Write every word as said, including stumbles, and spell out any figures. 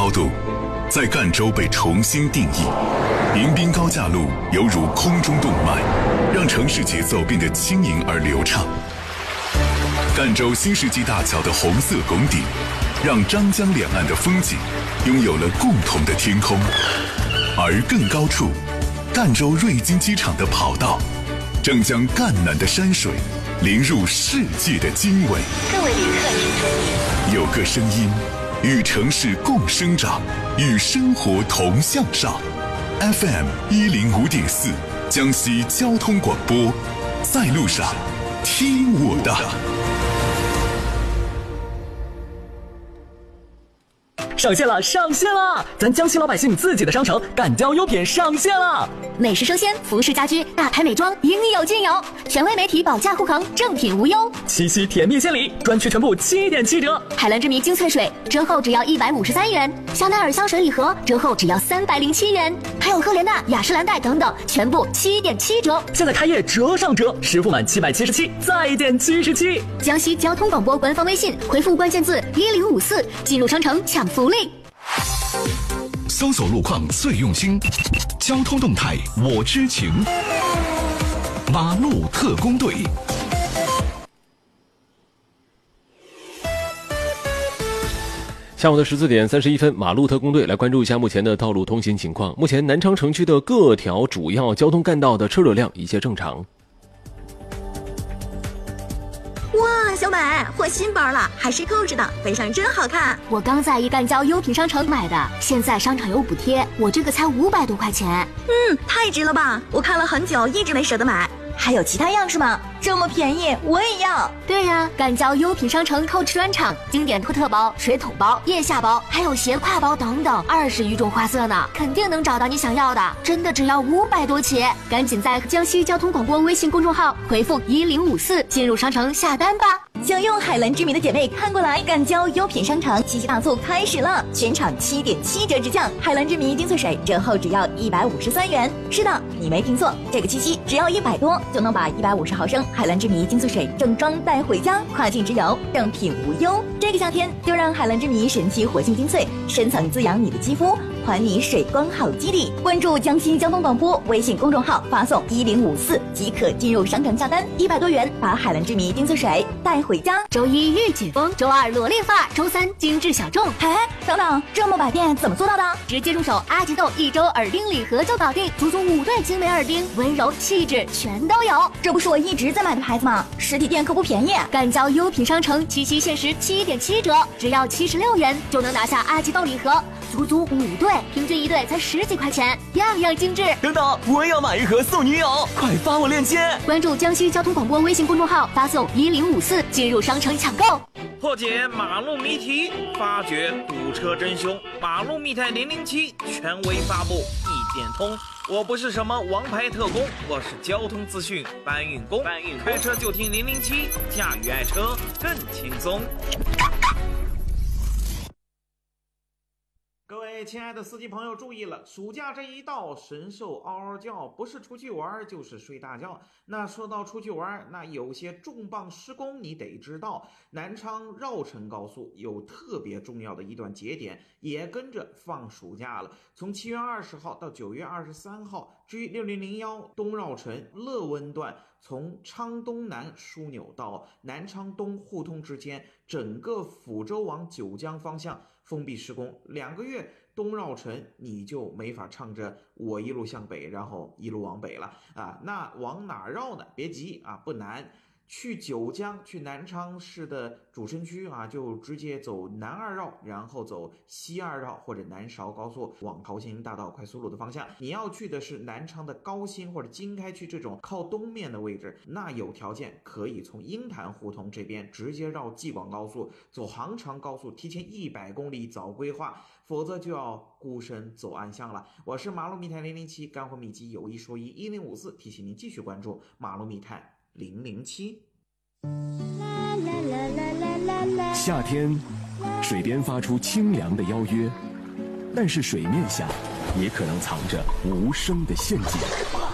高度在赣州被重新定义。迎宾高架路犹如空中动脉，让城市节奏变得轻盈而流畅。赣州新世纪大桥的红色拱顶，让张江两岸的风景拥有了共同的天空。而更高处，赣州瑞金机场的跑道正将赣南的山水淋入世界的经纬。 各位旅客， 有个声音与城市共生长，与生活同向上。F M 一零五点四，江西交通广播，在路上听我的。 上线了，上线了！咱江西老百姓自己的商城赣交优品上线了， 美食生鲜、服饰家居、大牌美妆应有尽有，权威媒体保价护航，正品无忧。 七夕甜蜜献礼，专区全部七点七折。 海蓝之谜精粹水折后只要一百五十三元，香奈儿香水礼盒折后只要三百零七元，还有赫莲娜、雅诗兰黛等等，全部七点七折。 现在开业折上折，实付满七百七十七再减七十七。 江西交通广播官方微信回复关键字一零五四，进入商城抢福利。 搜索路况最用心，交通动态我知情。马路特工队。 下午的十四点三十一分，马路特工队来关注一下目前的道路通行情况。目前南昌城区的各条主要交通干道的车流量一切正常。 哇，小美换新包了，还是购置的，背上真好看。 我刚在一赣交优品商城买的，现在商场有补贴，我这个才五百多块钱。 嗯，太值了吧！我看了很久，一直没舍得买。还有其他样式吗？这么便宜，我也要。 对呀、啊，赣交优品商城购置专场，经典托特包、水桶包、腋下包，还有斜挎包等等，二十余种花色呢，肯定能找到你想要的。真的只要五百多起，赶紧在江西交通广播微信公众号回复一零五四进入商城下单吧。 想用海蓝之谜的姐妹看过来，赣交优品商城七夕大促开始了，全场七点七折直降，海蓝之谜精粹水折后只要一百五十三元。是的，你没听错，这个七夕只要一百多就能把一百五十毫升海蓝之谜精粹水正装带回家，跨境直邮，正品无忧。这个夏天就让海蓝之谜神奇活性精粹深层滋养你的肌肤，还你水光好肌理。关注江西交通广播微信公众号，发送一零五四即可进入商城下单，一百多元把海蓝之谜精粹水带回家。 周一御姐风，周二萝莉发，周三精致小众。 哎，等等，这么百变怎么做到的？ 直接入手阿吉豆一周耳钉礼盒就搞定，足足五对精美耳钉，温柔气质全都有。 这不是我一直在买的牌子吗？实体店可不便宜。 赣交优品商城七夕限时七点七折，只要七十六元就能拿下阿吉豆礼盒，足足五对，平均一对才十几块钱，样样精致。 等等，我也要买一盒送女友，快发我链接。 关注江西交通广播微信公众号，发送一零五四进入商城抢购。 破解马路谜题，发掘堵车真凶。马路密探零零七权威发布，一点通。我不是什么王牌特工，我是交通资讯搬运工。搬运开车就听零零七，驾驭爱车更轻松。各位亲爱的司机朋友注意了，暑假这一到，神兽嗷嗷叫，不是出去玩就是睡大觉。那说到出去玩，那有些重磅施工你得知道。南昌绕城高速有特别重要的一段节点，也跟着放暑假了。从七月二十号到九月二十三号，至于六零零一东绕城乐温段，从昌东南枢纽到南昌东互通之间，整个抚州往九江方向封闭施工，两个月东绕城你就没法唱着我一路向北，然后一路往北了啊。那往哪绕呢？别急啊，不难。去九江，去南昌市的主城区啊，就直接走南二绕，然后走西二绕或者南韶高速往桃兴大道快速路的方向。你要去的是南昌的高新或者经开区这种靠东面的位置，那有条件可以从鹰潭胡同这边直接绕济广高速，走杭长高速，提前一百公里早规划，否则就要孤身走暗巷了。我是马路密探零零七，干货秘籍有一说一，一零五四提醒您继续关注马路密探零零七。 夏天，水边发出清凉的邀约，但是水面下也可能藏着无声的陷阱。